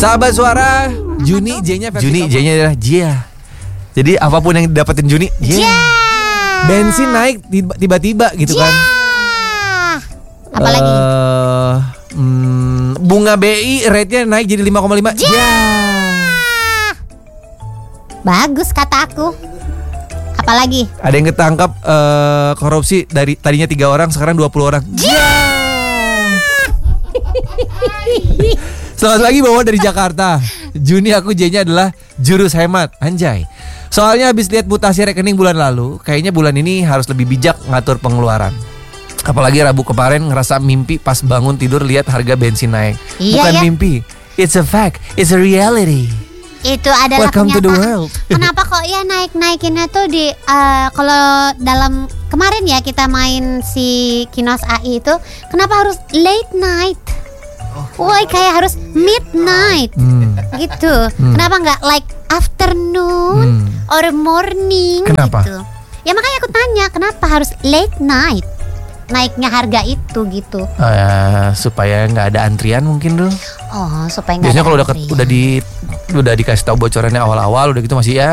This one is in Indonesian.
Sahabat Suara, Juni J-nya adalah Jia. Jadi apapun yang didapetin Juni, Jia. Bensin naik tiba-tiba gitu kan. Apalagi? Bunga BI rate-nya naik jadi 5,5. Jia. Bagus kata aku. Apalagi? Ada yang ketangkap korupsi dari tadinya 3 orang sekarang 20 orang. Jia. Selamat pagi bawa dari Jakarta. Juni aku J-nya adalah jurus hemat. Anjay. Soalnya habis lihat mutasi rekening bulan lalu, kayaknya bulan ini harus lebih bijak ngatur pengeluaran. Apalagi Rabu kemarin ngerasa mimpi pas bangun tidur lihat harga bensin naik. Bukan mimpi, it's a fact, it's a reality. Itu adalah Welcome to the world. Kenapa kok ya naik-naikinnya tuh di kalau dalam kemarin ya kita main si Kinos AI itu, kenapa harus late night? Woi kayak harus midnight gitu. Kenapa nggak like afternoon or morning? Kenapa? Gitu. Ya makanya aku tanya kenapa harus late night? Naiknya harga itu gitu. Supaya nggak ada antrian mungkin dulu. Oh supaya nggak. Biasanya kalau udah dikasih tahu bocorannya awal-awal udah gitu masih ya